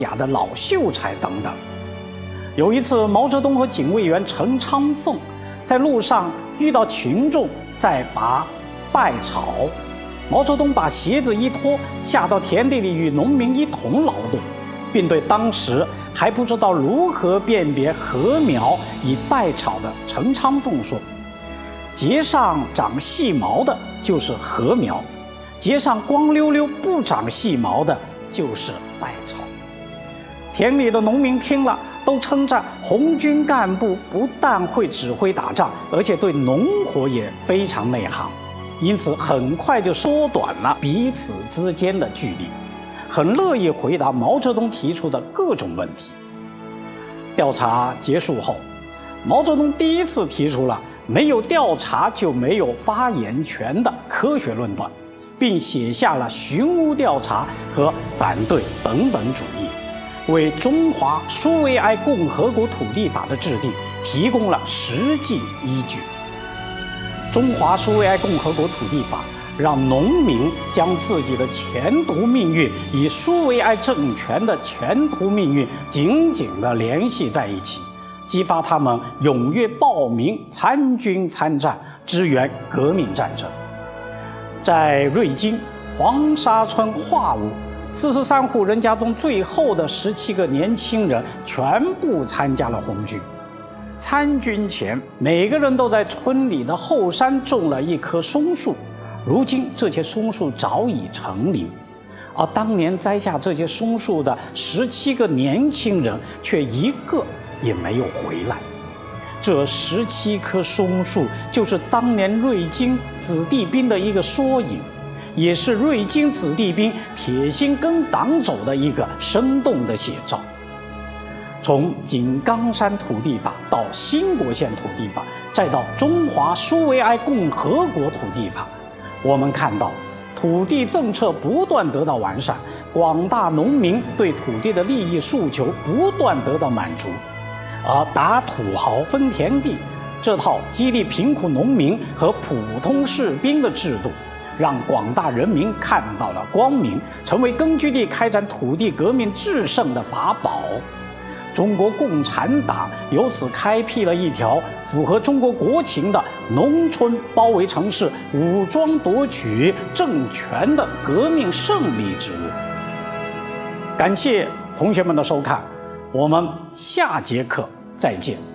雅的老秀才等等。有一次，毛泽东和警卫员陈昌凤在路上遇到群众在拔稗草，毛泽东把鞋子一脱，下到田地里与农民一同劳动，并对当时还不知道如何辨别禾苗与稗草的陈昌凤说：“节上长细毛的就是禾苗，节上光溜溜不长细毛的就是稗草。”田里的农民听了，都称赞红军干部不但会指挥打仗，而且对农活也非常内行，因此很快就缩短了彼此之间的距离，很乐意回答毛泽东提出的各种问题。调查结束后，毛泽东第一次提出了没有调查就没有发言权的科学论断，并写下了寻乌调查和反对本本主义，为中华苏维埃共和国土地法的制定提供了实际依据。中华苏维埃共和国土地法让农民将自己的前途命运与苏维埃政权的前途命运紧紧地联系在一起，激发他们踊跃报名参军参战，支援革命战争。在瑞金黄沙村化屋，43户人家中最后的17个年轻人全部参加了红军。参军前，每个人都在村里的后山种了一棵松树，如今这些松树早已成林，而当年栽下这些松树的17个年轻人却一个也没有回来。这17棵松树就是当年瑞金子弟兵的一个缩影，也是瑞金子弟兵铁心跟党走的一个生动的写照。从井冈山土地法到新国县土地法，再到中华苏维埃共和国土地法，我们看到土地政策不断得到完善，广大农民对土地的利益诉求不断得到满足，而打土豪分田地这套激励贫苦农民和普通士兵的制度，让广大人民看到了光明，成为根据地开展土地革命制胜的法宝。中国共产党由此开辟了一条符合中国国情的农村包围城市、武装夺取政权的革命胜利之路。感谢同学们的收看，我们下节课再见。